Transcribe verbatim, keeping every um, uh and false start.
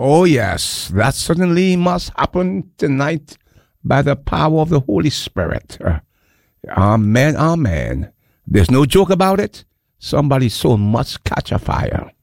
Oh, yes, that certainly must happen tonight by the power of the Holy Spirit. Uh, amen, amen. There's no joke about it. Somebody's soul must catch a fire.